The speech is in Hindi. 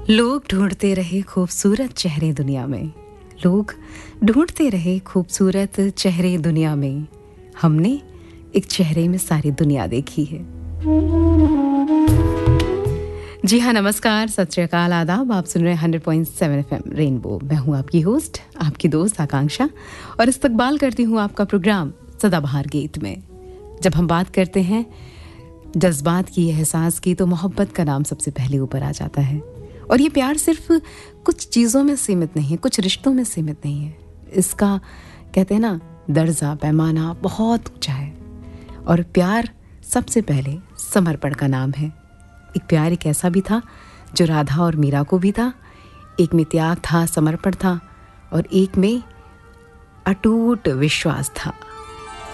लोग ढूंढते रहे खूबसूरत चेहरे दुनिया में, लोग ढूंढते रहे खूबसूरत चेहरे दुनिया में। हमने एक चेहरे में सारी दुनिया देखी है। जी हाँ, नमस्कार, सत श्री अकाल, आदाब। आप सुन रहे हैं 100.7 FM रेनबो। मैं हूँ आपकी होस्ट, आपकी दोस्त आकांक्षा, और इस्तकबाल करती हूँ आपका प्रोग्राम सदाबहार गीत में। जब हम बात करते हैं जज्बात की, एहसास की, तो मोहब्बत का नाम सबसे पहले ऊपर आ जाता है। और ये प्यार सिर्फ कुछ चीज़ों में सीमित नहीं है, कुछ रिश्तों में सीमित नहीं है। इसका कहते हैं ना, दर्जा पैमाना बहुत ऊंचा है। और प्यार सबसे पहले समर्पण का नाम है। एक प्यार एक ऐसा भी था जो राधा और मीरा को भी था। एक में त्याग था, समर्पण था, और एक में अटूट विश्वास था।